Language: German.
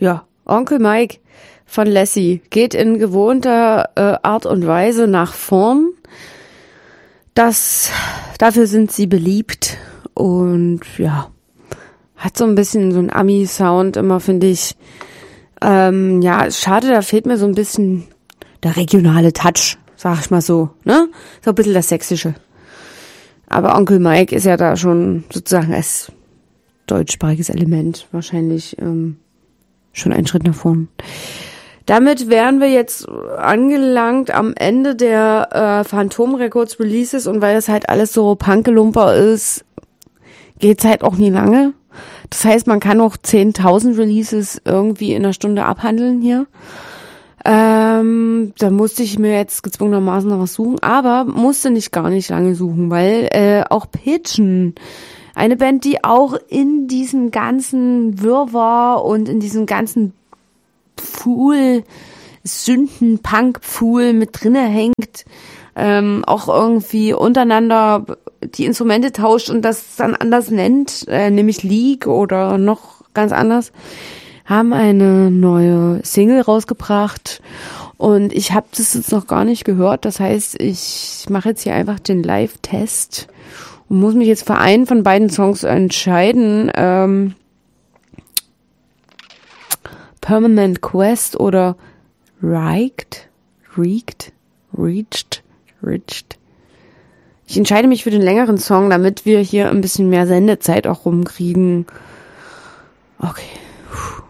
ja, Onkel Mike von Lassie geht in gewohnter Art und Weise nach vorn. Dafür sind sie beliebt und ja, hat so ein bisschen so einen Ami-Sound immer, finde ich. Ja, schade, da fehlt mir so ein bisschen der regionale Touch, sag ich mal so, ne? So ein bisschen das Sächsische. Aber Onkel Mike ist ja da schon sozusagen als deutschsprachiges Element wahrscheinlich schon einen Schritt nach vorn. Damit wären wir jetzt angelangt am Ende der Phantom Records Releases und weil das halt alles so Punkelumper ist, geht's halt auch nie lange. Das heißt, man kann auch 10.000 Releases irgendwie in einer Stunde abhandeln hier. Da musste ich mir jetzt gezwungenermaßen noch was suchen, aber musste gar nicht lange suchen, weil auch Pigeon, eine Band, die auch in diesem ganzen Wirrwarr und in diesem ganzen Sünden-Punk-Pfuhl mit drinne hängt, auch irgendwie untereinander die Instrumente tauscht und das dann anders nennt, nämlich League oder noch ganz anders, haben eine neue Single rausgebracht und ich habe das jetzt noch gar nicht gehört. Das heißt, ich mache jetzt hier einfach den Live-Test und muss mich jetzt für einen von beiden Songs entscheiden. Permanent Quest oder Reached. Ich entscheide mich für den längeren Song, damit wir hier ein bisschen mehr Sendezeit auch rumkriegen. Okay.